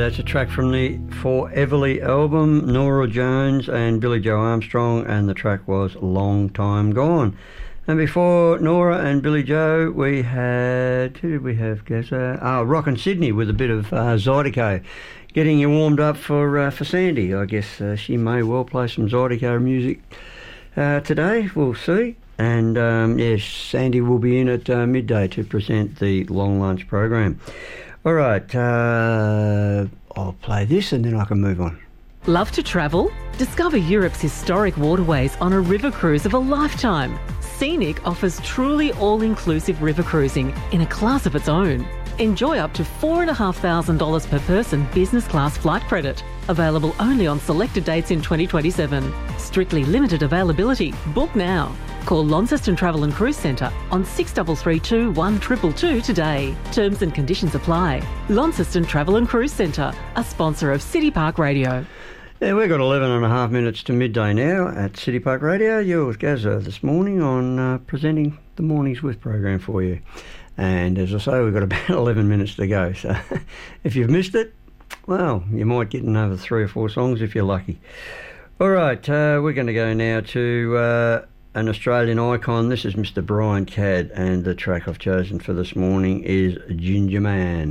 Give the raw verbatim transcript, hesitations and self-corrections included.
that's a track from the For Everly album, Norah Jones and Billy Joe Armstrong, and the track was Long Time Gone. And before Norah and Billy Joe, we had, who did we have, Gazza? Ah, Rockin' Sydney with a bit of uh, Zydeco, getting you warmed up for uh, for Sandy. I guess uh, she may well play some Zydeco music uh, today, we'll see. And um, yes, Sandy will be in at uh, midday to present the Long Lunch program. All right, uh, I'll play this and then I can move on. Love to travel? Discover Europe's historic waterways on a river cruise of a lifetime. Scenic offers truly all-inclusive river cruising in a class of its own. Enjoy up to four thousand five hundred dollars per person business class flight credit. Available only on selected dates in twenty twenty-seven. Strictly limited availability. Book now. Call Launceston Travel and Cruise Centre on six three three two, one two two two today. Terms and conditions apply. Launceston Travel and Cruise Centre, a sponsor of City Park Radio. Yeah, we've got eleven and a half minutes to midday now at City Park Radio. You're with Gazza this morning on uh, presenting the Mornings With program for you. And as I say, we've got about eleven minutes to go. So if you've missed it, well, you might get another three or four songs if you're lucky. All right, uh, we're going to go now to uh, an Australian icon. This is Mister Brian Cadd, and the track I've chosen for this morning is Ginger Man.